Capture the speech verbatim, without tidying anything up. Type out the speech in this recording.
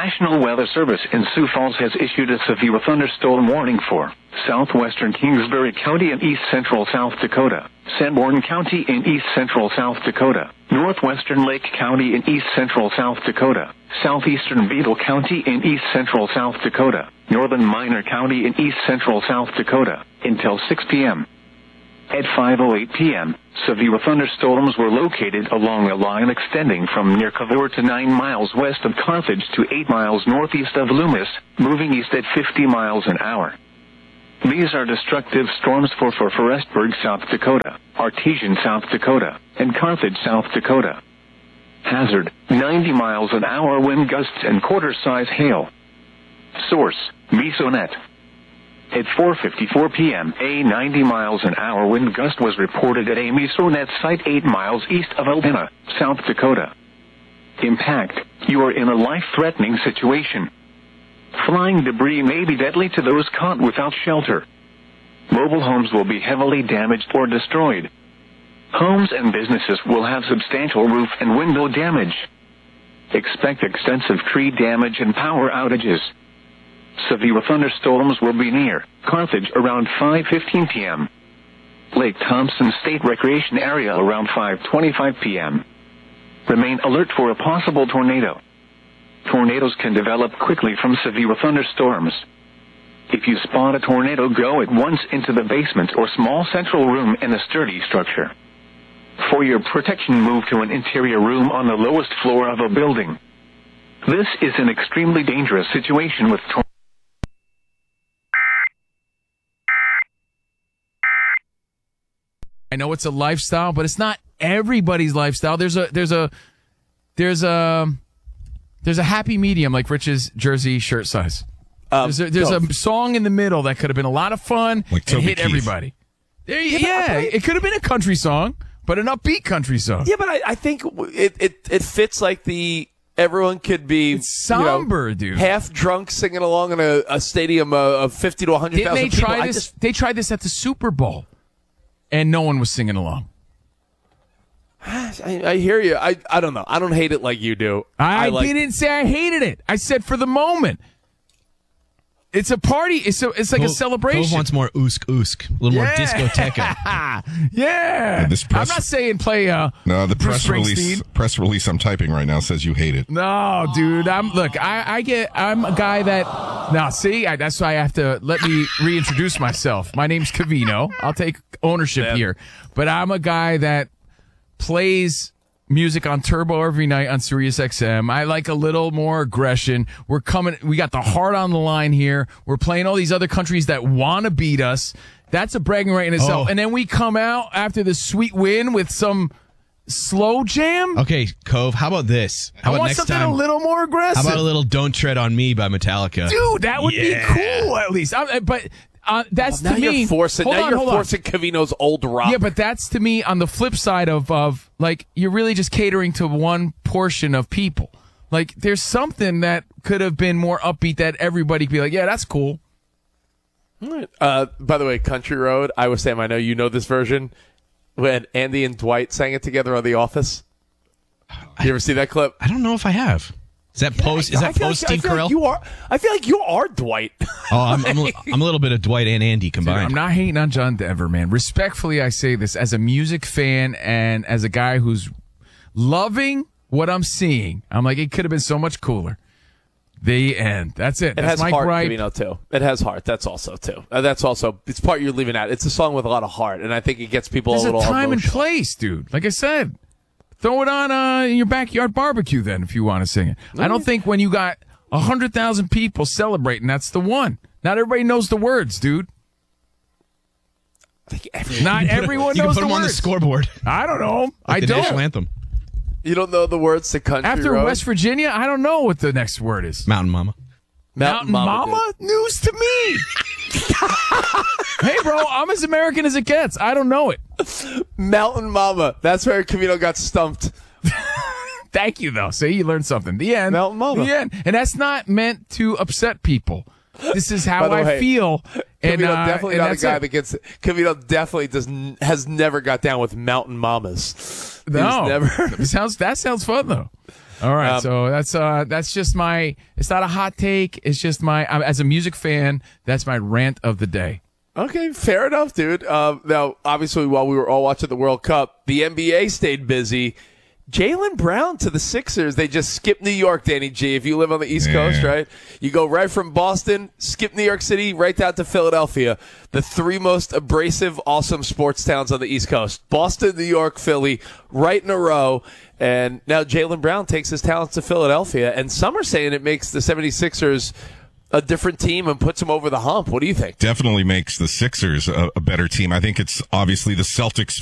National Weather Service in Sioux Falls has issued a severe thunderstorm warning for southwestern Kingsbury County in east central South Dakota, Sanborn County in east central South Dakota, northwestern Lake County in east central South Dakota, southeastern Beadle County in east central South Dakota, northern Minor County in east central South Dakota, until six p.m. At five oh eight p.m., severe thunderstorms were located along a line extending from near Cavour to nine miles west of Carthage to eight miles northeast of Loomis, moving east at fifty miles an hour. These are destructive storms for, for Forestburg, South Dakota, Artesian, South Dakota, and Carthage, South Dakota. Hazard, ninety miles an hour wind gusts and quarter-size hail. Source, Mesonet. At four fifty-four p.m., a ninety miles an hour wind gust was reported at a Mesonet site eight miles east of Alpena, South Dakota. Impact, you are in a life-threatening situation. Flying debris may be deadly to those caught without shelter. Mobile homes will be heavily damaged or destroyed. Homes and businesses will have substantial roof and window damage. Expect extensive tree damage and power outages. Severe thunderstorms will be near Carthage around five fifteen p.m. Lake Thompson State Recreation Area around five twenty-five p.m. Remain alert for a possible tornado. Tornadoes can develop quickly from severe thunderstorms. If you spot a tornado, go at once into the basement or small central room in a sturdy structure. For your protection, move to an interior room on the lowest floor of a building. This is an extremely dangerous situation with tornadoes. I know it's a lifestyle, but it's not everybody's lifestyle. There's a there's a there's a there's a happy medium like Rich's jersey shirt size. Um, there's a, there's a song in the middle that could have been a lot of fun like and hit Keith. Everybody. There, yeah, yeah it could have been a country song, but an upbeat country song. Yeah, but I, I think it, it it fits like the everyone could be it's somber, you know, dude. Half drunk singing along in a, a stadium of, of fifty to a hundred thousand they people. Try this, just, they tried this at the Super Bowl, and no one was singing along. I, I hear you. I I don't know. I don't hate it like you do. I, I like, didn't say I hated it. I said for the moment. It's a party. It's a, it's like Cove, a celebration. Cove wants more oosk oosk, a little yeah. more discoteca. yeah. Yeah, this press, I'm not saying play. Uh, no, the Bruce press release. Press release I'm typing right now says you hate it. No, dude. I'm look. I, I get. I'm a guy that. Now, see, I, that's why I have to let me reintroduce myself. My name's Cavino. I'll take ownership Man. here, but I'm a guy that plays music on Turbo every night on Sirius X M. I like a little more aggression. We're coming. We got the heart on the line here. We're playing all these other countries that want to beat us. That's a bragging right in itself. Oh. And then we come out after the sweet win with some slow jam. Okay, Cove, how about this? How I about want next something time? a little more aggressive. How about a little "Don't Tread on Me" by Metallica? Dude, that would Yeah. be cool at least. I, but uh, that's now to me. you're forcing. hold Now on, you're hold on. forcing Cavino's old rock. Yeah, but that's to me on the flip side of of like you're really just catering to one portion of people. Like there's something that could have been more upbeat that everybody could be like, yeah, that's cool. Uh, by the way, Country Road. I was saying, I know you know this version when Andy and Dwight sang it together on The Office. You ever see that clip? I don't know if I have. Is that post? Is I that feel post like, I Steve feel like Carell? you are. I feel like you are Dwight. Oh, I'm, I'm, a- I'm a little bit of Dwight and Andy Dude, combined. I'm not hating on John Denver, man. Respectfully, I say this as a music fan and as a guy who's loving what I'm seeing. I'm like, it could have been so much cooler. The end. That's it. It That's has my heart, gripe. Cavino, too. It has heart. That's also too. Uh, that's also it's part you're leaving out. It's a song with a lot of heart, and I think it gets people There's a a little time and emotional. place, dude. Like I said, throw it on uh, in your backyard barbecue then if you want to sing it. I don't think when you got one hundred thousand people celebrating, that's the one. Not everybody knows the words, dude. I think everyone, Not You can put- everyone you knows can put the them on the words. scoreboard. I don't know. I Like the don't. national anthem. you don't know the words to Country After Road. West Virginia, I don't know what the next word is. Mountain Mama. Mountain Mama? News to me. Hey, bro, I'm as American as it gets. I don't know it. Mountain Mama. That's where Cavino got stumped. Thank you, though. See, you learned something. The end. Mountain Mama. The end. And that's not meant to upset people. This is how By the I way, feel. And, Cavino uh, definitely and not a that's guy it. that gets. Cavino definitely does n- has never got down with Mountain Mamas. He's No. never. It sounds, that sounds fun, though. All right, Um, so that's uh, that's just my. It's not a hot take. It's just my. As a music fan, that's my rant of the day. Okay, fair enough, dude. Uh, now, obviously, while we were all watching the World Cup, the N B A stayed busy. Jaylen Brown to the Sixers. They just skip New York, Danny G. If you live on the East Yeah. Coast, right? You go right from Boston, skip New York City, right down to Philadelphia. The three most abrasive, awesome sports towns on the East Coast. Boston, New York, Philly, right in a row. And now Jaylen Brown takes his talents to Philadelphia. And some are saying it makes the 76ers a different team and puts them over the hump. What do you think? Definitely makes the Sixers a, a better team. I think it's obviously the Celtics